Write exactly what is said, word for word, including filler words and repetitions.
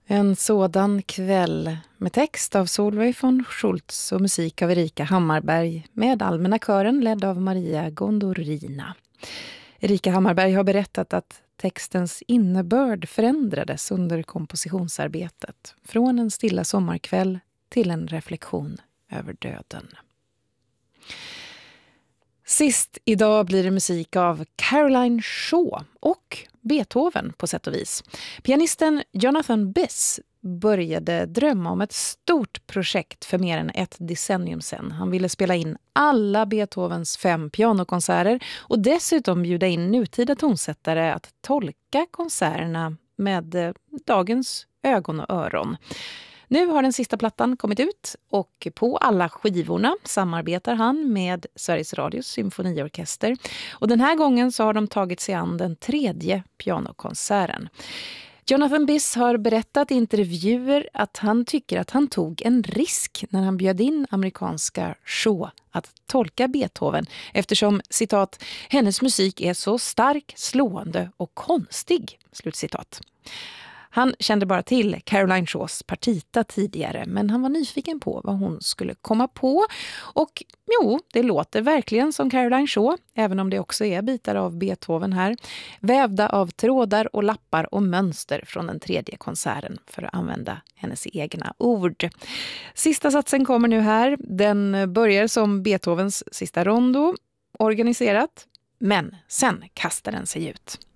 En sådan kväll med text av Solveig von Schultz och musik av Erika Hammarberg med Allmänna kören ledd av Maria Gondorina. Erika Hammarberg har berättat att textens innebörd förändrades under kompositionsarbetet. Från en stilla sommarkväll till en reflektion över döden. Sist idag blir det musik av Caroline Shaw och Beethoven på sätt och vis. Pianisten Jonathan Biss började drömma om ett stort projekt för mer än ett decennium sedan. Han ville spela in alla Beethovens fem pianokonserter och dessutom bjuda in nutida tonsättare att tolka konserterna med dagens ögon och öron. Nu har den sista plattan kommit ut och på alla skivorna samarbetar han med Sveriges Radios symfoniorkester. Och den här gången så har de tagit sig an den tredje pianokonserten. Jonathan Biss har berättat i intervjuer att han tycker att han tog en risk när han bjöd in amerikanska Shaw att tolka Beethoven eftersom, citat, hennes musik är så stark, slående och konstig, slutcitat. Han kände bara till Caroline Shaws partita tidigare, men han var nyfiken på vad hon skulle komma på. Och jo, det låter verkligen som Caroline Shaw, även om det också är bitar av Beethoven här. Vävda av trådar och lappar och mönster från den tredje konserten, för att använda hennes egna ord. Sista satsen kommer nu här. Den börjar som Beethovens sista rondo, organiserat, men sen kastar den sig ut.